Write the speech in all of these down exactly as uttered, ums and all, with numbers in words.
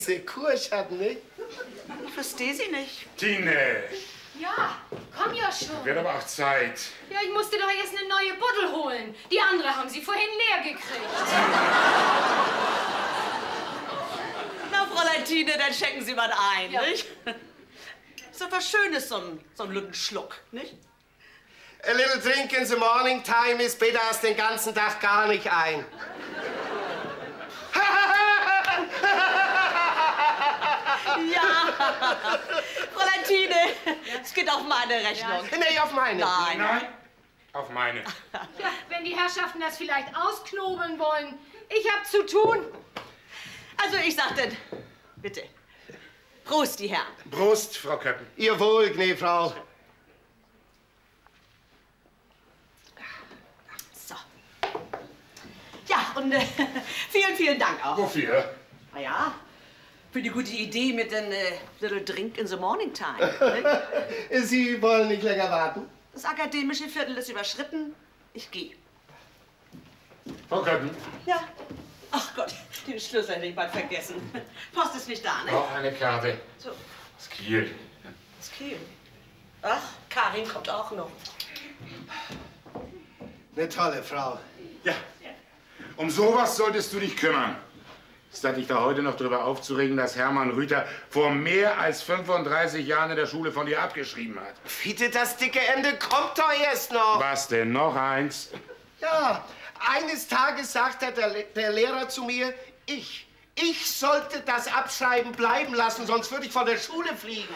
Sie Kursch hat, nicht? Ich verstehe Sie nicht. Tine! Ja, komm ja schon. Wird aber auch Zeit. Ja, ich musste doch erst eine neue Buddel holen. Die andere haben Sie vorhin leer gekriegt. Na, Fräulein Tine, dann schenken Sie was ein, Ja. nicht? Ist doch was Schönes, so ein, so ein lütten Schluck, nicht? A little drink in the morning time ist besser als den ganzen Tag gar nicht ein. Ja, Fräulein Tine, es geht auf meine Rechnung. Ja. Nee, auf meine. Nein. Nein, auf meine. Ja, wenn die Herrschaften das vielleicht ausknobeln wollen. Ich hab zu tun. Also ich sagte, bitte, Prost, die Herren. Prost, Frau Köppen. Ihr Wohl, Gnäfrau. So. Ja, und äh, vielen, vielen Dank auch. Wofür? Na ja, für die gute Idee mit dem äh, Little Drink in the Morning Time. Sie wollen nicht länger warten? Das akademische Viertel ist überschritten. Ich gehe. Frau Köppen. Ja. Ach Gott, den Schlüssel hätte ich bald vergessen. Post ist nicht da, ne? Auch eine Karte. So, Das Kiel. das Kiel. Ach, Karin kommt auch noch. Eine tolle Frau. Ja, um sowas solltest du dich kümmern. Statt dich da heute noch darüber aufzuregen, dass Hermann Rüther vor mehr als fünfunddreißig Jahren in der Schule von dir abgeschrieben hat. Bitte, das dicke Ende kommt doch erst noch. Was denn? Noch eins? Ja, eines Tages sagte der, Le der Lehrer zu mir, ich, ich sollte das Abschreiben bleiben lassen, sonst würde ich von der Schule fliegen.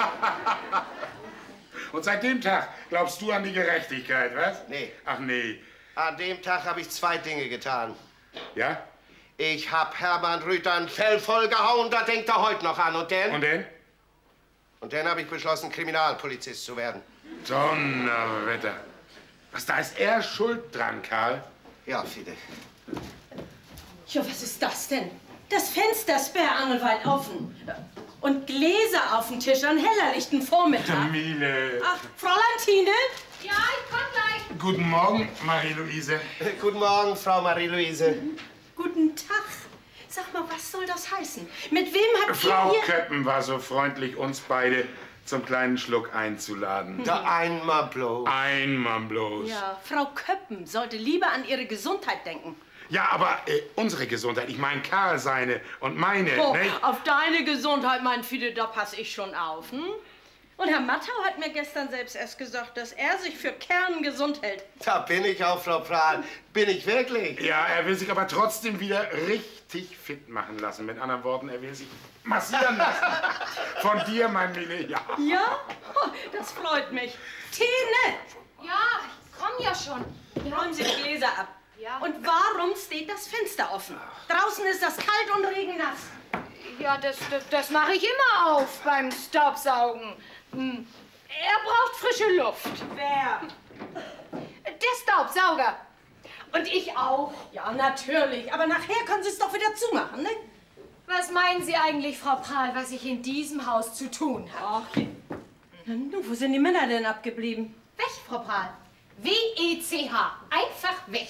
Und seit dem Tag glaubst du an die Gerechtigkeit, was? Nee. Ach nee. An dem Tag habe ich zwei Dinge getan. Ja? Ich hab Hermann Rüther ein Fell vollgehauen, da denkt er heute noch an. Und dann? Und denn? Und dann habe ich beschlossen, Kriminalpolizist zu werden. Donnerwetter. Was, da ist er schuld dran, Karl? Ja, Fide. Ja, was ist das denn? Das Fenster ist sperrangelweit offen. Und Gläser auf dem Tisch an hellerlichten Vormittag. Miele. Ach, Fräulein Tine? Ja, ich komm gleich. Guten Morgen, Marie-Louise. Guten Morgen, Frau Marie-Louise. Guten Tag. Sag mal, was soll das heißen? Mit wem habt Frau ihr hier... Köppen war so freundlich, uns beide zum kleinen Schluck einzuladen. Da einmal bloß. Einmal bloß. Ja, Frau Köppen sollte lieber an ihre Gesundheit denken. Ja, aber äh, unsere Gesundheit, ich meine Karl seine und meine, Oh, nicht? auf deine Gesundheit, mein Fide, da pass ich schon auf, hm? Und Herr Mattau hat mir gestern selbst erst gesagt, dass er sich für Kern gesund hält. Da bin ich auch, Frau Prahl. Bin ich wirklich? Ja, er will sich aber trotzdem wieder richtig fit machen lassen. Mit anderen Worten, er will sich massieren lassen. Von dir, mein Mille, ja. Ja? Oh, das freut mich. Tine! Ja, ich komm ja schon. Räumen Sie die Gläser ab. Ja. Und warum steht das Fenster offen? Draußen ist das kalt und regennass. Ja, das, das, das mache ich immer auf beim Staubsaugen. Hm. Er braucht frische Luft. Wer? Der Staubsauger. Und ich auch. Ja, natürlich. Aber nachher können Sie es doch wieder zumachen, ne? Was meinen Sie eigentlich, Frau Prahl, was ich in diesem Haus zu tun habe? Ach, na, nun, wo sind die Männer denn abgeblieben? Weg, Frau Prahl. W E C H. Einfach weg.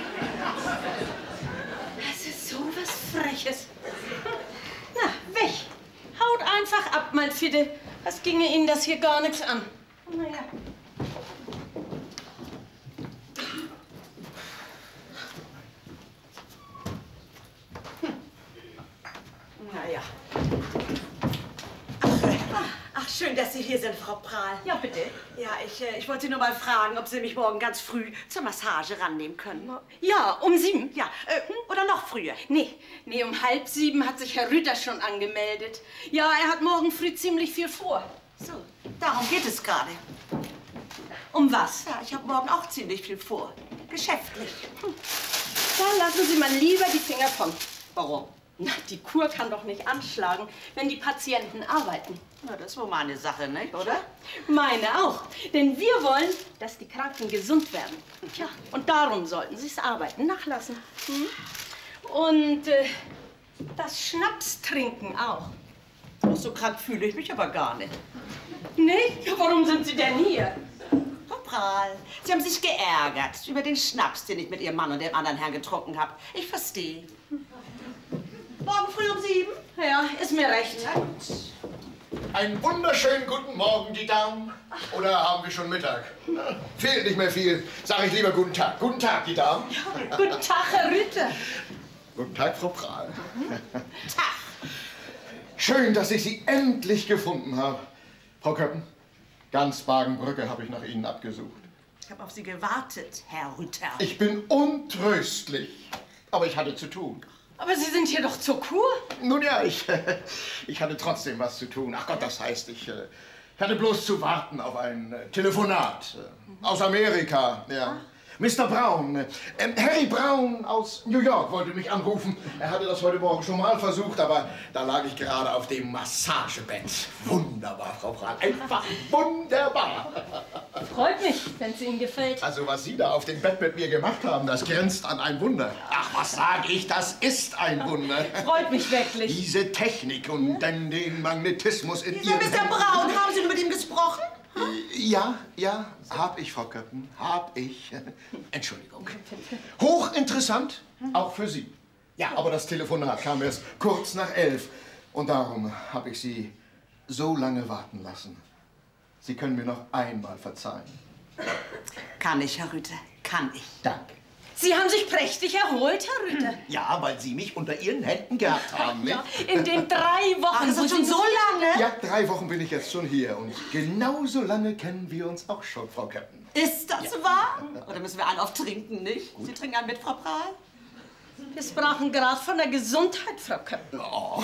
Das ist so was Freches. Na, weg. Haut einfach ab, mein Fide. Was ginge Ihnen das hier gar nichts an? Na ja. Naja. Ach, äh, ach, schön, dass Sie hier sind, Frau Prahl. Ja, bitte. Ja, ich, äh, ich wollte Sie nur mal fragen, ob Sie mich morgen ganz früh zur Massage rannehmen können. Ja, um sieben. Ja, äh, oder noch früher. Nee, nee, um halb sieben hat sich Herr Rüther schon angemeldet. Ja, er hat morgen früh ziemlich viel vor. So, darum geht es gerade. Um was? Ja, ich habe morgen auch ziemlich viel vor. Geschäftlich. Hm. Da lassen Sie mal lieber die Finger von. Warum? Na, die Kur kann doch nicht anschlagen, wenn die Patienten arbeiten. Na, das ist wohl mal eine Sache, nicht, oder? Meine auch. Denn wir wollen, dass die Kranken gesund werden. Tja, und darum sollten sie das Arbeiten nachlassen. Hm? Und äh, das Schnapstrinken auch. Ach, so krank fühle ich mich aber gar nicht. Nicht? Ja, warum sind Sie denn hier? Frau Prahl, Sie haben sich geärgert über den Schnaps, den ich mit Ihrem Mann und dem anderen Herrn getrunken habe. Ich verstehe. Morgen früh um sieben? Ja, ist mir recht. Einen wunderschönen guten Morgen, die Damen. Oder haben wir schon Mittag? Na, fehlt nicht mehr viel. Sag ich lieber guten Tag. Guten Tag, die Damen. Ja, guten Tag, Herr Rüther. Guten Tag, Frau Prahl. Tag. Schön, dass ich Sie endlich gefunden habe. Frau Köppen, ganz Bagenbrücke habe ich nach Ihnen abgesucht. Ich habe auf Sie gewartet, Herr Rüther. Ich bin untröstlich, aber ich hatte zu tun. Aber Sie sind hier doch zur Kur. Nun ja, ich, ich hatte trotzdem was zu tun. Ach Gott, das heißt, ich, ich hatte bloß zu warten auf ein Telefonat aus Amerika. Ja. Mister Brown, äh, Harry Brown aus New York wollte mich anrufen. Er hatte das heute Morgen schon mal versucht, aber da lag ich gerade auf dem Massagebett. Wunderbar, Frau Prahl, einfach wunderbar. Freut mich, wenn es Ihnen gefällt. Also was Sie da auf dem Bett mit mir gemacht haben, das grenzt an ein Wunder. Ach, was sage ich, das ist ein Wunder. Freut mich wirklich. Diese Technik und dann den Magnetismus in Dieser Ihrem Mister Händen. Braun, haben Sie mit ihm gesprochen? Ja, ja, hab ich, Frau Köppen, hab ich. Entschuldigung. Hochinteressant, auch für Sie. Ja, aber das Telefonat kam erst kurz nach elf. Und darum habe ich Sie so lange warten lassen. Sie können mir noch einmal verzeihen. Kann ich, Herr Rüther, kann ich. Danke. Sie haben sich prächtig erholt, Herr Rüther. Ja, weil Sie mich unter Ihren Händen gehabt haben, nicht? Ja, in den drei Wochen. Ach, ist das wo schon Sie so lange? Ja, drei Wochen bin ich jetzt schon hier. Und genauso lange kennen wir uns auch schon, Frau Köppen. Ist das wahr? Oder müssen wir einen auf trinken, nicht? Sie trinken einen mit, Frau Prahl? Wir sprachen gerade von der Gesundheit, Frau Köppen. Oh.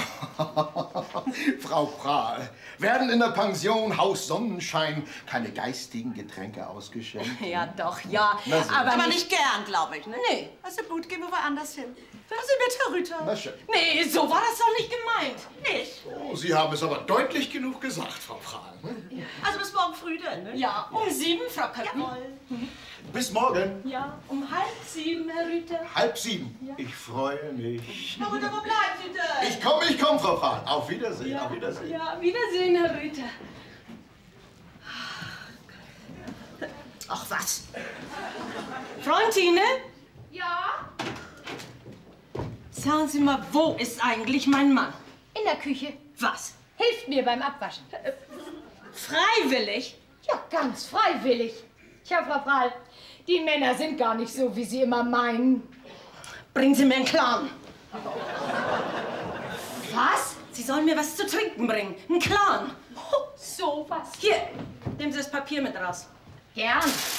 Frau Prahl, werden in der Pension Haus Sonnenschein keine geistigen Getränke ausgeschenkt? Ja, doch, ja. Na so. Aber, Aber nicht... nicht gern, glaube ich, ne? Nee. Also gut, gehen wir woanders hin. Fahren Sie mit, Herr Rüther. Na schön. Nee, so war das doch nicht gemeint. Nicht? Oh, Sie haben es aber deutlich genug gesagt, Frau Prahl. Also bis morgen früh dann, ne? Ja, um sieben, Frau Köppen. Jawohl. Bis morgen. Ja, um halb sieben, Herr Rüther. Halb sieben. Ich freue mich. Herr Rüther, wo bleiben Sie denn? Ich komme, ich komme, Frau Prahl. Auf Wiedersehen, auf Wiedersehen. Ja, Wiedersehen, Herr Rüther. Ach, was? Frontine, Ja? sagen Sie mal, wo ist eigentlich mein Mann? In der Küche. Was? Hilft mir beim Abwaschen. Freiwillig? Ja, ganz freiwillig. Tja, Frau Prahl, die Männer sind gar nicht so, wie Sie immer meinen. Bringen Sie mir einen Clown. Was? Sie sollen mir was zu trinken bringen. Einen Clown. Oh, so was. Hier, nehmen Sie das Papier mit raus. Gern.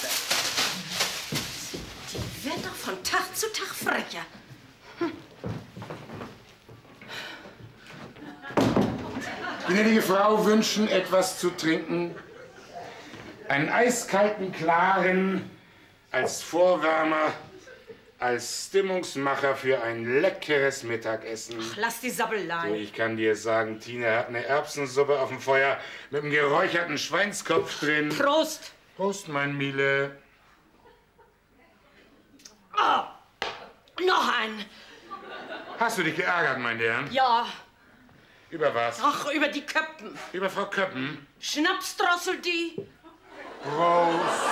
Die wird doch von Tag zu Tag frecher. Gnädige Frau, wünschen etwas zu trinken? Einen eiskalten, klaren, als Vorwärmer, als Stimmungsmacher für ein leckeres Mittagessen. Lass die Sabbelei. So, ich kann dir sagen, Tina hat eine Erbsensuppe auf dem Feuer mit einem geräucherten Schweinskopf drin. Prost. Prost, mein Miele. Oh, noch einen. Hast du dich geärgert, mein Herrn? Ja. Über was? Ach, über die Köppen. Über Frau Köppen? Schnapsdrossel die. Prost.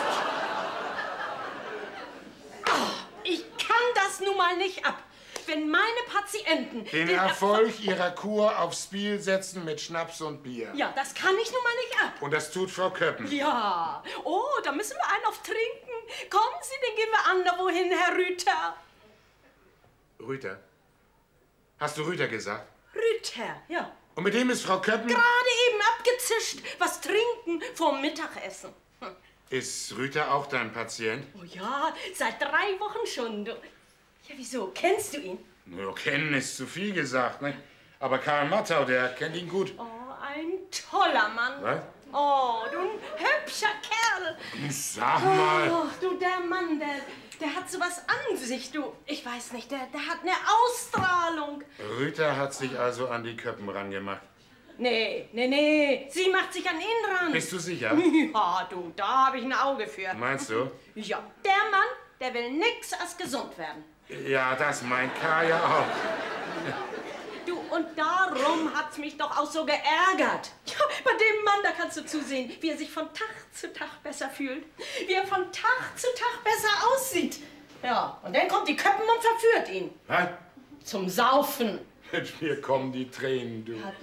Ich kann das nun mal nicht ab. Wenn meine Patienten... Den Erfolg ihrer Kur aufs Spiel setzen mit Schnaps und Bier. Ja, das kann ich nun mal nicht ab. Und das tut Frau Köppen. Ja. Oh, da müssen wir einen auf trinken. Kommen Sie, dann gehen wir anderwohin, Herr Rüther. Rüther? Hast du Rüther gesagt? Rüther, ja. Und mit dem ist Frau Köppen... Gerade eben abgezischt. Was trinken vorm Mittagessen. Hm. Ist Rüther auch dein Patient? Oh ja, seit drei Wochen schon. Du. Ja, wieso? Kennst du ihn? Nur kennen ist zu viel gesagt, ne? Aber Karl Mattau, der kennt ihn gut. Oh, ein toller Mann. Was? Oh, du ein hübscher Kerl. Sag mal. Oh, du, der Mann, der, der hat sowas an sich, du. Ich weiß nicht, der, der hat eine Ausstrahlung. Rüther hat sich also an die Köppen rangemacht. Nee, nee, nee, sie macht sich an ihn ran. Bist du sicher? Ja, du, da habe ich ein Auge für. Meinst du? Ja, der Mann, der will nix als gesund werden. Ja, das meint Karl ja auch. Du, und darum hat's mich doch auch so geärgert. Ja, bei dem Mann, da kannst du zusehen, wie er sich von Tag zu Tag besser fühlt. Wie er von Tag zu Tag besser aussieht. Ja, und dann kommt die Köppen und verführt ihn. Was? Zum Saufen. Mensch, mir kommen die Tränen, du. Hat